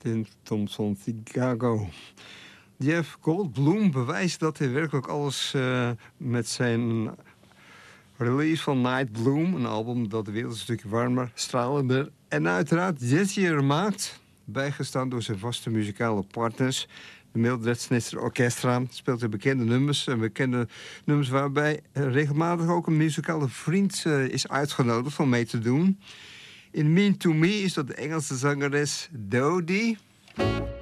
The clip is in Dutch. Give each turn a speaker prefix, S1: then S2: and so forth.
S1: Martin Thompson, Chicago. Jeff Goldblum bewijst dat hij werkelijk alles met zijn release van Night Bloom, een album dat de wereld een stukje warmer, stralender en uiteraard jazzier maakt, bijgestaan door zijn vaste muzikale partners. De Mildred Snitzer Orchestra speelt de bekende nummers. En bekende nummers waarbij regelmatig ook een muzikale vriend is uitgenodigd om mee te doen. In Mean to Me is dat de Engelse zangeres Dodie.